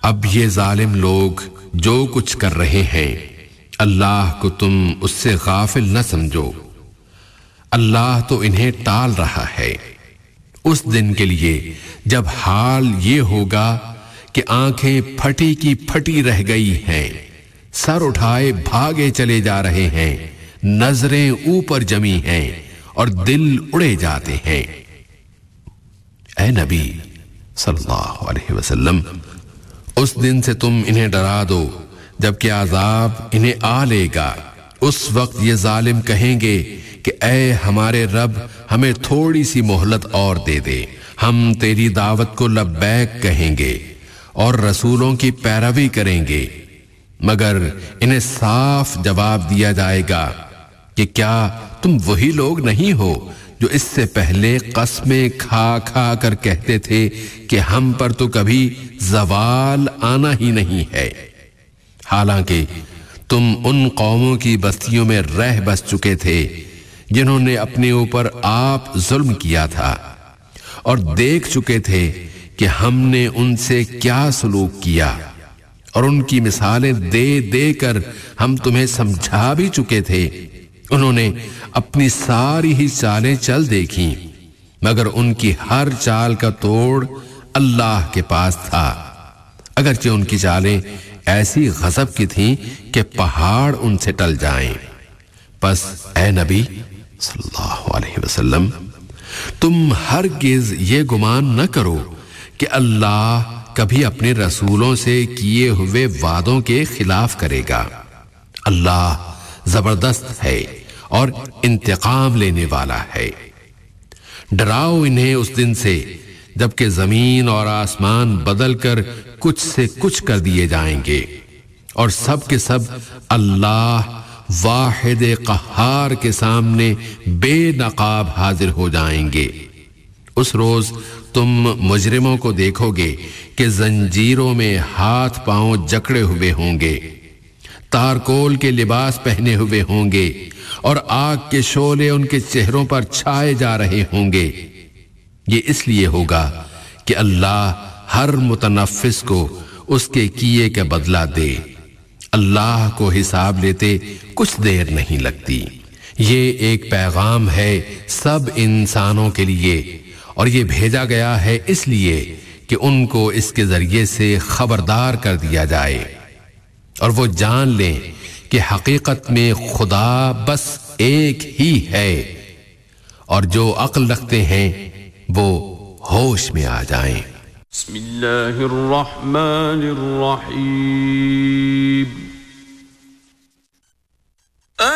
اب یہ ظالم لوگ جو کچھ کر رہے ہیں اللہ کو تم اس سے غافل نہ سمجھو، اللہ تو انہیں ٹال رہا ہے اس دن کے لیے جب حال یہ ہوگا کہ آنکھیں پھٹی کی پھٹی رہ گئی ہیں، سر اٹھائے بھاگے چلے جا رہے ہیں، نظریں اوپر جمی ہیں اور دل اڑے جاتے ہیں۔ اے نبی صلی اللہ علیہ وسلم، اس دن سے تم انہیں ڈرا دو جبکہ عذاب انہیں آ لے گا۔ اس وقت یہ ظالم کہیں گے کہ اے ہمارے رب، ہمیں تھوڑی سی مہلت اور دے دے، ہم تیری دعوت کو لبیک کہیں گے اور رسولوں کی پیروی کریں گے، مگر انہیں صاف جواب دیا جائے گا کہ کیا تم وہی لوگ نہیں ہو جو اس سے پہلے قسمیں کھا کھا کر کہتے تھے کہ ہم پر تو کبھی زوال آنا ہی نہیں ہے، حالانکہ تم ان قوموں کی بستیوں میں رہ بس چکے تھے جنہوں نے اپنے اوپر آپ ظلم کیا تھا، اور دیکھ چکے تھے کہ ہم نے ان سے کیا سلوک کیا، اور ان کی مثالیں دے دے کر ہم تمہیں سمجھا بھی چکے تھے۔ انہوں نے اپنی ساری ہی چالیں چل دیکھیں، مگر ان کی ہر چال کا توڑ اللہ کے پاس تھا، اگرچہ ان کی چالیں ایسی غضب کی تھیں کہ پہاڑ ان سے ٹل جائیں۔ پس اے نبی صلی اللہ علیہ وسلم، تم ہرگز یہ گمان نہ کرو کہ اللہ کبھی اپنے رسولوں سے کیے ہوئے وعدوں کے خلاف کرے گا۔ اللہ زبردست ہے اور انتقام لینے والا ہے۔ ڈراؤ انہیں اس دن سے جبکہ زمین اور آسمان بدل کر کچھ سے کچھ کر دیے جائیں گے اور سب کے سب اللہ واحد قہار کے سامنے بے نقاب حاضر ہو جائیں گے۔ اس روز تم مجرموں کو دیکھو گے کہ زنجیروں میں ہاتھ پاؤں جکڑے ہوئے ہوں گے، تارکول کے لباس پہنے ہوئے ہوں گے اور آگ کے شعلے ان کے چہروں پر چھائے جا رہے ہوں گے۔ یہ اس لیے ہوگا کہ اللہ ہر متنفس کو اس کے کیے کا بدلہ دے۔ اللہ کو حساب لیتے کچھ دیر نہیں لگتی۔ یہ ایک پیغام ہے سب انسانوں کے لیے، اور یہ بھیجا گیا ہے اس لیے کہ ان کو اس کے ذریعے سے خبردار کر دیا جائے اور وہ جان لیں کہ حقیقت میں خدا بس ایک ہی ہے، اور جو عقل رکھتے ہیں وہ ہوش میں آ جائیں۔ بسم اللہ الرحمن الرحیم